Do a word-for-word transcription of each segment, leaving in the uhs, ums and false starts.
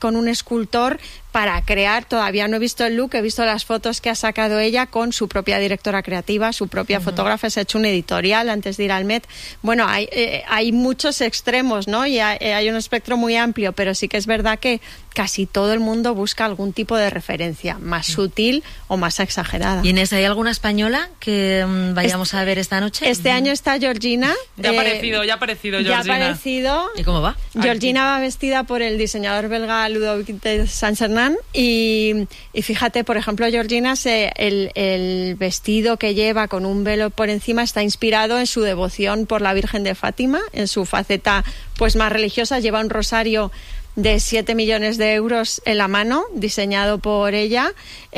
con un escultor para crear, todavía no he visto el look, he visto las fotos que ha sacado ella con su propia directora creativa, su propia uh-huh. fotógrafa, se ha hecho un editorial antes de ir al Met. Bueno, hay, eh, hay muchos extremos, ¿no? Y hay, hay un espectro muy amplio, pero sí que es verdad que casi todo el mundo busca algún tipo de referencia, más sí. sutil o más exagerada. ¿Y Inés, hay alguna española que um, vayamos este, a ver esta noche? Este uh-huh. año está Georgina. Ya ha eh, aparecido, ya ha aparecido Georgina. Ya ha aparecido. ¿Y cómo va? Georgina va vestida por el diseñador belga Ludovic de Saint-Germain y, y fíjate, por ejemplo, Georgina, se, el, el vestido que lleva con un velo por encima está inspirado en su devoción por la Virgen de Fátima, en su faceta pues más religiosa. Lleva un rosario de siete millones de euros en la mano, diseñado por ella.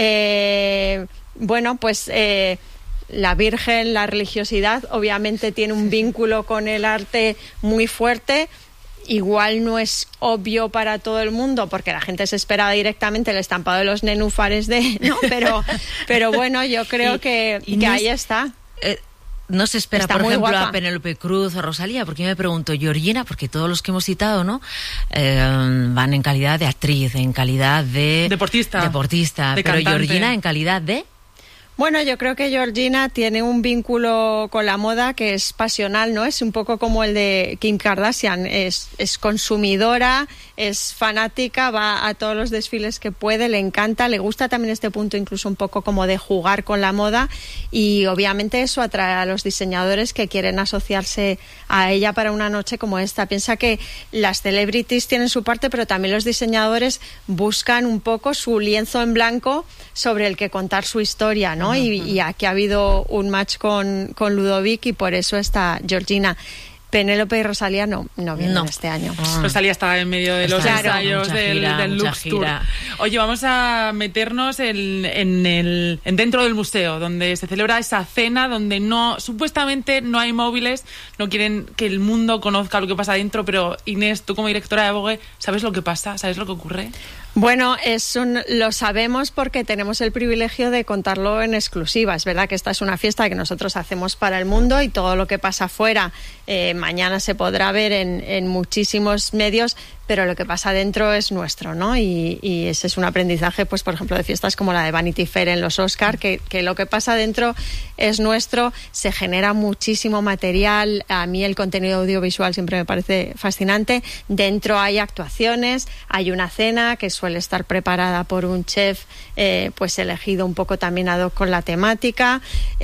Eh, bueno, pues eh, la Virgen, la religiosidad, obviamente tiene un vínculo con el arte muy fuerte. Igual no es obvio para todo el mundo porque la gente se espera directamente el estampado de los nenúfares de, ¿no? Pero, pero bueno, yo creo y, que, y que no ahí es, está. Eh, no se espera, está por ejemplo, guapa. A Penélope Cruz o Rosalía, porque yo me pregunto, Georgina, porque todos los que hemos citado, ¿no? Eh, van en calidad de actriz, en calidad de deportista, deportista, de pero cantante. Georgina en calidad de Bueno, yo creo que Georgina tiene un vínculo con la moda que es pasional, ¿no? Es un poco como el de Kim Kardashian, es, es consumidora, es fanática, va a todos los desfiles que puede, le encanta, le gusta también este punto incluso un poco como de jugar con la moda y obviamente eso atrae a los diseñadores que quieren asociarse a ella para una noche como esta. Piensa que las celebrities tienen su parte, pero también los diseñadores buscan un poco su lienzo en blanco sobre el que contar su historia, ¿no? Uh-huh. Y, y aquí ha habido un match con, con Ludovic y por eso está Georgina. Penélope y Rosalía no, no vienen no. este año. Ah. Rosalía está en medio de los claro, ensayos del, gira, del Lux Tour. Oye, vamos a meternos en, en el, en dentro del museo, donde se celebra esa cena, donde no supuestamente no hay móviles, no quieren que el mundo conozca lo que pasa dentro, pero Inés, tú como directora de Vogue, ¿sabes lo que pasa? ¿Sabes lo que ocurre? Bueno, es un, lo sabemos porque tenemos el privilegio de contarlo en exclusiva. Es verdad que esta es una fiesta que nosotros hacemos para el mundo y todo lo que pasa afuera eh, mañana se podrá ver en, en muchísimos medios, pero lo que pasa dentro es nuestro, ¿no? Y, y ese es un aprendizaje, pues por ejemplo, de fiestas como la de Vanity Fair en los Oscar, que, que lo que pasa dentro es nuestro, se genera muchísimo material. A mí el contenido audiovisual siempre me parece fascinante. Dentro hay actuaciones, hay una cena que suele estar preparada por un chef, eh, pues elegido un poco también ad hoc con la temática.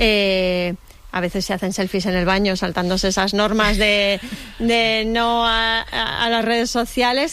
Eh, A veces se hacen selfies en el baño saltándose esas normas de, de no a, a, a las redes sociales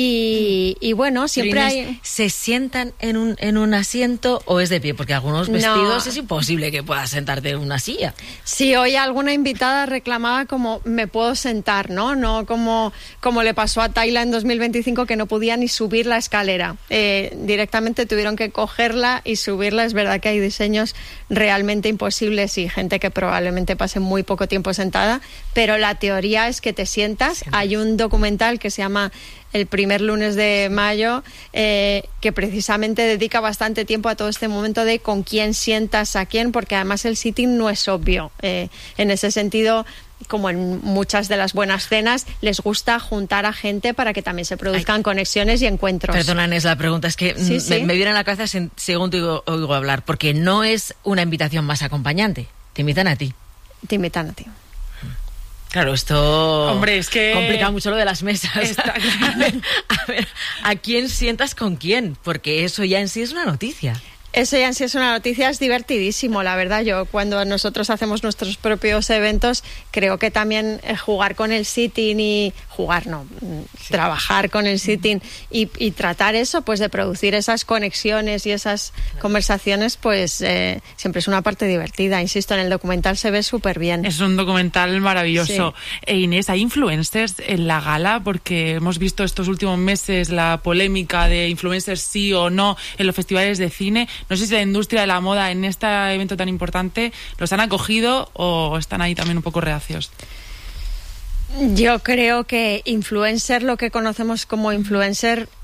y, y bueno, siempre hay... ¿Se sientan en un, en un asiento o es de pie? Porque algunos vestidos no. Es imposible que puedas sentarte en una silla. Sí, hoy alguna invitada reclamaba como me puedo sentar, ¿no? No como, como le pasó a Tayla en dos mil veinticinco que no podía ni subir la escalera. Eh, directamente tuvieron que cogerla y subirla. Es verdad que hay diseños realmente imposibles y gente que probablemente pase muy poco tiempo sentada, pero la teoría es que te sientas. Siempre. Hay un documental que se llama El primer lunes de mayo, eh, que precisamente dedica bastante tiempo a todo este momento de con quién sientas a quién, porque además el sitting no es obvio. Eh, en ese sentido, como en muchas de las buenas cenas, les gusta juntar a gente para que también se produzcan Ay. conexiones y encuentros. Perdona, Inés, la pregunta es que ¿Sí, me, sí? me viene a la cabeza según te oigo, oigo hablar, porque no es una invitación más acompañante. Te invitan a ti. Te invitan a ti. Claro, esto Hombre, es que complica mucho lo de las mesas. Está... a, ver, a ver, ¿a quién sientas con quién? Porque eso ya en sí es una noticia. Eso ya en sí es una noticia, es divertidísimo, la verdad. Yo cuando nosotros hacemos nuestros propios eventos, creo que también jugar con el sitting y... Jugar, no, sí. trabajar con el sitting y, y tratar eso, pues de producir esas conexiones y esas conversaciones, pues eh, siempre es una parte divertida. Insisto, en el documental se ve súper bien. Es un documental maravilloso. Sí. E Inés, ¿hay influencers en la gala? Porque hemos visto estos últimos meses la polémica de influencers sí o no en los festivales de cine. No sé si la industria de la moda en este evento tan importante los han acogido o están ahí también un poco reacios. Yo creo que influencer, lo que conocemos como influencer,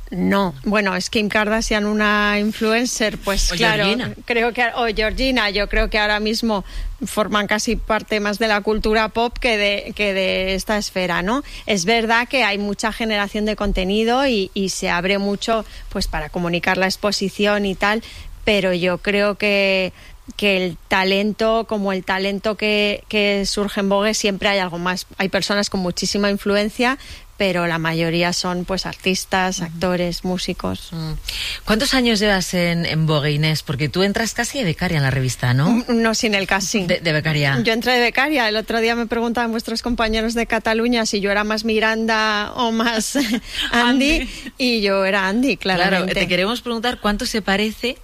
No, bueno, es Kim Kardashian una influencer, pues o claro, Georgina. creo que o Georgina, yo creo que ahora mismo forman casi parte más de la cultura pop que de que de esta esfera, ¿no? Es verdad que hay mucha generación de contenido y, y se abre mucho, pues, para comunicar la exposición y tal, pero yo creo que que el talento, como el talento que, que surge en Vogue, siempre hay algo más. Hay personas con muchísima influencia, pero la mayoría son pues artistas, actores, músicos. ¿Cuántos años llevas en, en Vogue, Inés? Porque tú entras casi de becaria en la revista, ¿no? No, sin el casting. De, de becaria. Yo entré de becaria. El otro día me preguntaban vuestros compañeros de Cataluña si yo era más Miranda o más Andy, Andy, y yo era Andy, claramente. Claro, te queremos preguntar cuánto se parece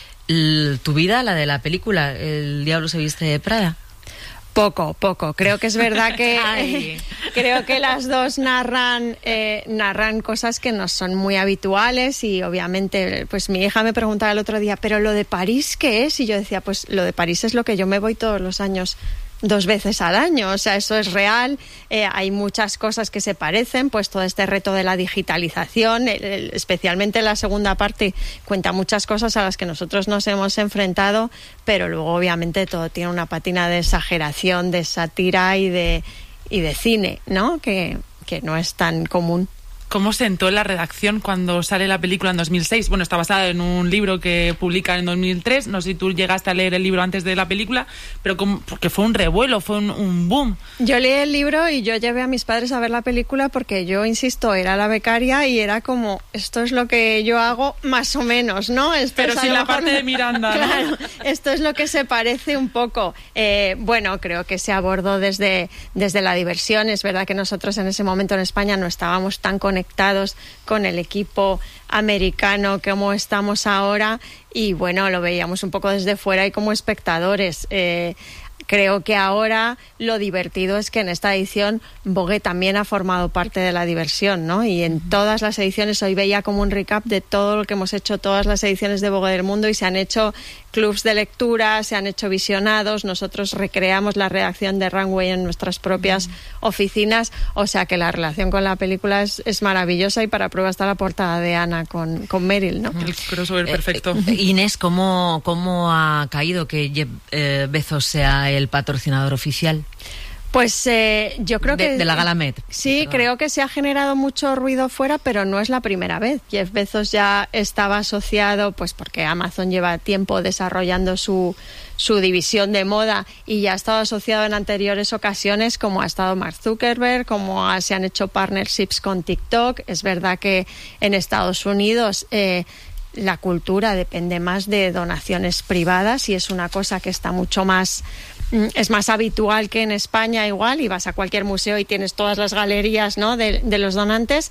l- tu vida a la de la película El diablo se viste de Prada. Poco, poco. Creo que es verdad que eh, creo que las dos narran eh, narran cosas que no son muy habituales y obviamente, pues mi hija me preguntaba el otro día, ¿pero lo de París qué es? Y yo decía, pues lo de París es lo que yo me voy todos los años dos veces al año, o sea, eso es real. Eh, hay muchas cosas que se parecen, pues todo este reto de la digitalización, el, el, especialmente la segunda parte, cuenta muchas cosas a las que nosotros nos hemos enfrentado, pero luego obviamente todo tiene una patina de exageración, de sátira y de, y de cine, ¿no? Que, que no es tan común. ¿Cómo sentó la redacción cuando sale la película en dos mil seis? Bueno, está basada en un libro que publican en dos mil tres. No sé si tú llegaste a leer el libro antes de la película, pero como, porque fue un revuelo, fue un, un boom. Yo leí el libro y yo llevé a mis padres a ver la película porque yo, insisto, era la becaria y era como, esto es lo que yo hago más o menos, ¿no? Esto pero es sin la mejor... parte de Miranda, ¿no? Claro, esto es lo que se parece un poco. Eh, bueno, creo que se abordó desde, desde la diversión. Es verdad que nosotros en ese momento en España no estábamos tan conectados conectados con el equipo americano como estamos ahora y bueno, lo veíamos un poco desde fuera y como espectadores. Eh, creo que ahora lo divertido es que en esta edición Vogue también ha formado parte de la diversión, ¿no? Y en todas las ediciones, hoy veía como un recap de todo lo que hemos hecho, todas las ediciones de Vogue del mundo, y se han hecho clubs de lectura, se han hecho visionados, nosotros recreamos la redacción de Runway en nuestras propias oficinas, o sea que la relación con la película es, es maravillosa, y para prueba está la portada de Ana con, con Meryl, ¿no? El crossover perfecto. Eh, eh, Inés, ¿cómo, ¿cómo ha caído que Jeff eh, Bezos sea el patrocinador oficial? Pues eh, yo creo de, que... De la Gala Met. Sí, perdón. Creo que se ha generado mucho ruido fuera, pero no es la primera vez. Jeff Bezos ya estaba asociado, pues porque Amazon lleva tiempo desarrollando su, su división de moda, y ya ha estado asociado en anteriores ocasiones, como ha estado Mark Zuckerberg, como ha, se han hecho partnerships con TikTok. Es verdad que en Estados Unidos... Eh, la cultura depende más de donaciones privadas y es una cosa que está mucho más... es más habitual que en España igual, y vas a cualquier museo y tienes todas las galerías, ¿no?, de, de los donantes,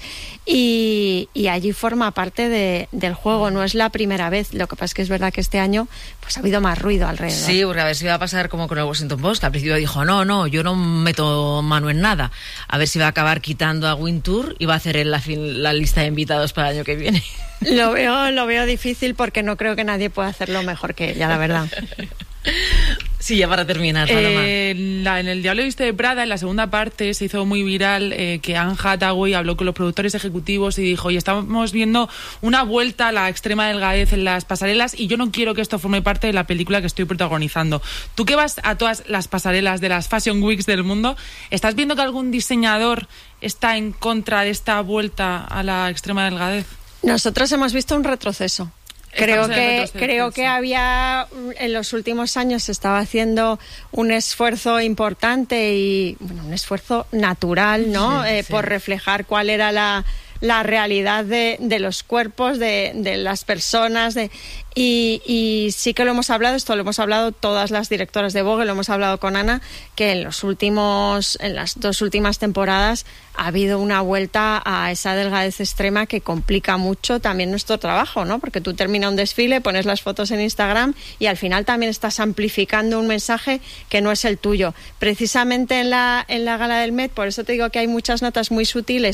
y, y allí forma parte de, del juego. No es la primera vez. Lo que pasa es que es verdad que este año pues ha habido más ruido alrededor. Sí, porque a ver si va a pasar como con el Washington Post, que al principio dijo, no, no, yo no meto mano en nada. A ver si va a acabar quitando a Wintour y va a hacer en la, la lista de invitados para el año que viene. Lo veo, lo veo difícil, porque no creo que nadie pueda hacerlo mejor que ella, la verdad. Sí, ya para terminar, eh, la, en El Diablo Viste de Prada, en la segunda parte, se hizo muy viral eh, que Anne Hathaway habló con los productores ejecutivos y dijo, y estamos viendo una vuelta a la extrema delgadez en las pasarelas, y yo no quiero que esto forme parte de la película que estoy protagonizando. Tú que vas a todas las pasarelas de las Fashion Weeks del mundo, ¿estás viendo que algún diseñador está en contra de esta vuelta a la extrema delgadez? Nosotros hemos visto un retroceso. Creo que creo que había, en los últimos años se estaba haciendo un esfuerzo importante y bueno, un esfuerzo natural, ¿no? Sí, eh, sí. Por reflejar cuál era la, la realidad de, de los cuerpos, de, de las personas, de Y, y sí que lo hemos hablado, esto lo hemos hablado todas las directoras de Vogue, lo hemos hablado con Ana, que en los últimos, en las dos últimas temporadas ha habido una vuelta a esa delgadez extrema que complica mucho también nuestro trabajo, ¿no? Porque tú terminas un desfile, pones las fotos en Instagram y al final también estás amplificando un mensaje que no es el tuyo. Precisamente en la, en la gala del Met, por eso te digo que hay muchas notas muy sutiles,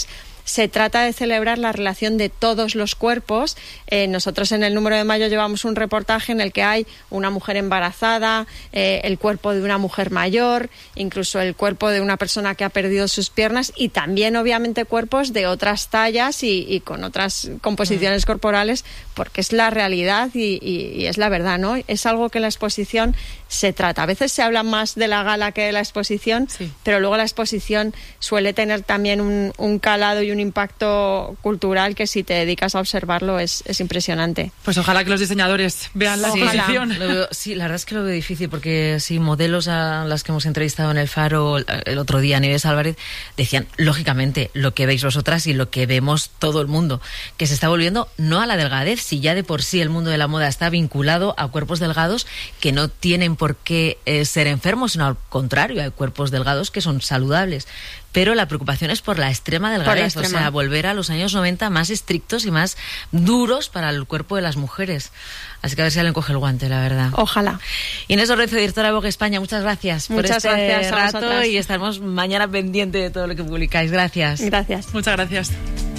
se trata de celebrar la relación de todos los cuerpos. Eh, nosotros en el número de mayo llevamos un reportaje en el que hay una mujer embarazada, eh, el cuerpo de una mujer mayor, incluso el cuerpo de una persona que ha perdido sus piernas y también obviamente cuerpos de otras tallas y, y con otras composiciones mm. corporales, porque es la realidad y, y, y es la verdad, ¿no? Es algo que la exposición se trata. A veces se habla más de la gala que de la exposición, sí. pero luego la exposición suele tener también un, un calado y un impacto cultural que si te dedicas a observarlo es, es impresionante. Pues ojalá que los diseñadores vean la sí, exposición. Lo veo, sí, la verdad es que lo veo difícil porque sí, modelos a las que hemos entrevistado en el Faro el otro día, Nieves Álvarez, decían, lógicamente, lo que veis vosotras y lo que vemos todo el mundo, que se está volviendo no a la delgadez, si ya de por sí el mundo de la moda está vinculado a cuerpos delgados que no tienen por qué eh, ser enfermos, sino al contrario, hay cuerpos delgados que son saludables. Pero la preocupación es por la extrema delgadez, la extrema. O sea, volver a los años noventa más estrictos y más duros para el cuerpo de las mujeres. Así que a ver si alguien coge el guante, la verdad. Ojalá. Inés Orrenzo, directora de Vogue España, muchas gracias muchas por este gracias rato y estaremos mañana pendientes de todo lo que publicáis. Gracias. Gracias. Muchas gracias.